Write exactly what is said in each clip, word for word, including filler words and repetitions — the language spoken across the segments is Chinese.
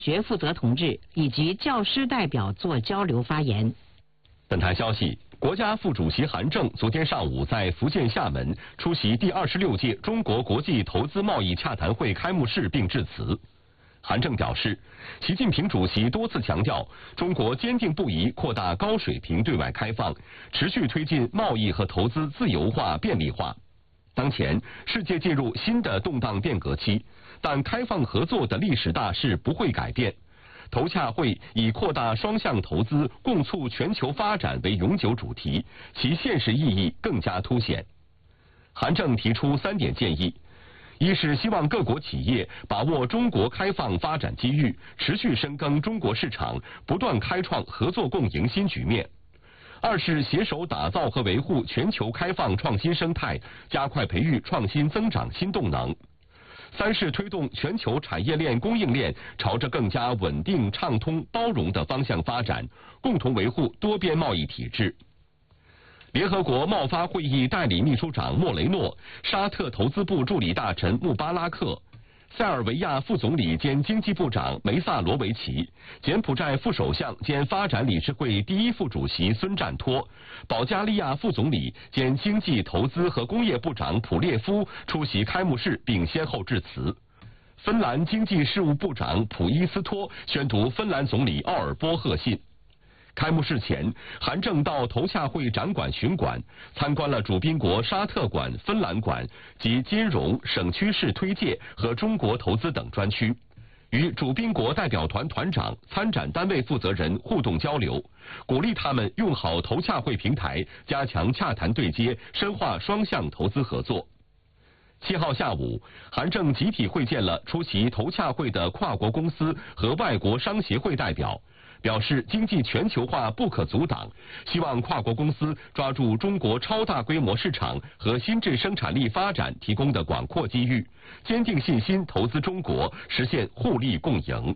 学负责同志以及教师代表做交流发言。 本台消息，国家副主席韩正昨天上午在福建厦门出席第二十六届中国国际投资贸易洽谈会开幕式并致辞。韩正表示，习近平主席多次强调，中国坚定不移扩大高水平对外开放，持续推进贸易和投资自由化便利化。当前，世界进入新的动荡变革期，但开放合作的历史大势不会改变。投洽会以扩大双向投资、共促全球发展为永久主题，其现实意义更加凸显。韩正提出三点建议。一是希望各国企业把握中国开放发展机遇，持续深耕中国市场，不断开创合作共赢新局面；二是携手打造和维护全球开放创新生态，加快培育创新增长新动能；三是推动全球产业链供应链朝着更加稳定、畅通、包容的方向发展，共同维护多边贸易体制。联合国贸发会议代理秘书长莫雷诺、沙特投资部助理大臣穆巴拉克、塞尔维亚副总理兼经济部长梅萨罗维奇、柬埔寨副首相兼发展理事会第一副主席孙占托、保加利亚副总理兼经济投资和工业部长普列夫出席开幕式并先后致辞。芬兰经济事务部长普伊斯托宣读芬兰总理奥尔波贺信。开幕式前，韩正到投洽会展馆巡馆，参观了主宾国沙特馆、芬兰馆及金融、省区市推介和中国投资等专区，与主宾国代表团团长、参展单位负责人互动交流，鼓励他们用好投洽会平台，加强洽谈对接，深化双向投资合作。七号下午，韩正集体会见了出席投洽会的跨国公司和外国商协会代表，表示经济全球化不可阻挡，希望跨国公司抓住中国超大规模市场和新质生产力发展提供的广阔机遇，坚定信心投资中国，实现互利共赢。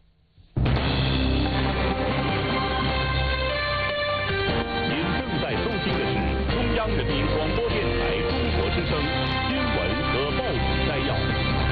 您正在收听的是中央人民广播电台中国之声新闻和报纸摘要。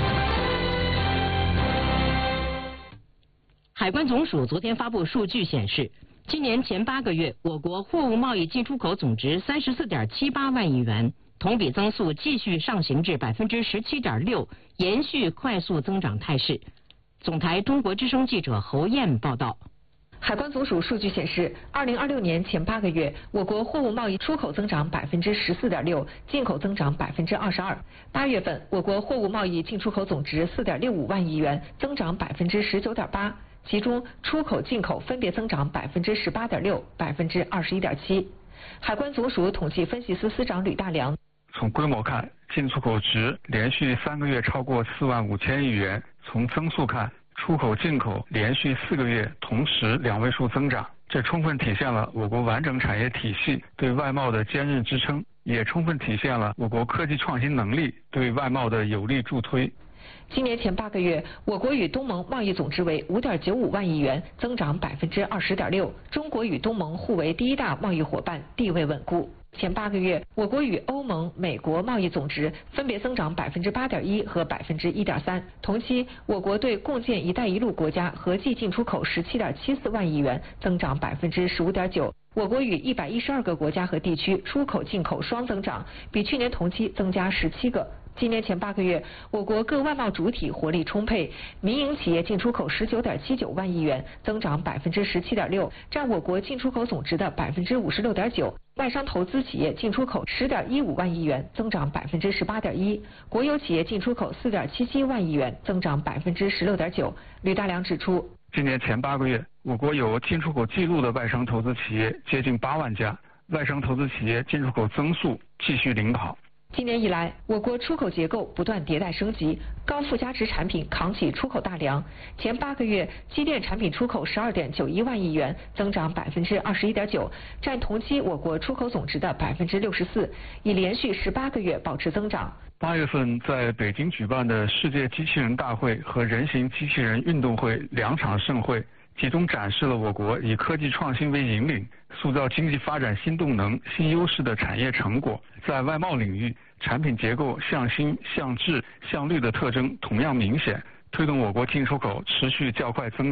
海关总署昨天发布数据显示，今年前八个月，我国货物贸易进出口总值三十四点七八万亿元，同比增速继续上行至百分之十七点六，延续快速增长态势。总台中国之声记者侯燕报道。 海关总署数据显示，二零二六年前八个月，我国货物贸易出口增长百分之十四点六，进口增长百分之二十二。八月份，我国货物贸易进出口总值四点六五万亿元，增长百分之十九点八。其中，出口、进口分别增长百分之十八点六、百分之二十一点七。海关总署统计分析司司长吕大良： 从规模看，进出口值连续三个月超过四万五千亿元；从增速看，出口、进口连续四个月同时两位数增长，这充分体现了我国完整产业体系对外贸的坚韧支撑，也充分体现了我国科技创新能力对外贸的有力助推。 今年前八个月，我国与东盟贸易总值为五点九五万亿元，增长百分之二十点六。中国与东盟互为第一大贸易伙伴，地位稳固。前八个月，我国与欧盟、美国贸易总值分别增长百分之八点一和百分之一点三。同期，我国对共建“一带一路”国家合计进出口十七点七四万亿元，增长百分之十五点九。我国与一百一十二个国家和地区出口、进口双增长，比去年同期增加十七个。今年前八个月，我国各外贸主体活力充沛，民营企业进出口十九点七九万亿元，增长百分之十七点六，占我国进出口总值的百分之五十六点九。外商投资企业进出口十点一五万亿元，增长百分之十八点一；国有企业进出口四点七七万亿元，增长百分之十六点九。吕大良指出， 今年前八个月，我国有进出口记录的外商投资企业接近八万家，外商投资企业进出口增速继续领跑。 今年以来，我国出口结构不断迭代升级，高附加值产品扛起出口大梁。前八个月，机电产品出口十二点九一万亿元，增长百分之二十一点九，占同期我国出口总值的百分之六十四，已连续十八个月保持增长。 八月份在北京举办的世界机器人大会和人形机器人运动会两场盛会，集中展示了我国以科技创新为引领，塑造经济发展新动能、新优势的产业成果。在外贸领域，产品结构向新、向质、向绿的特征同样明显， 推动我国进出口持续较快增长。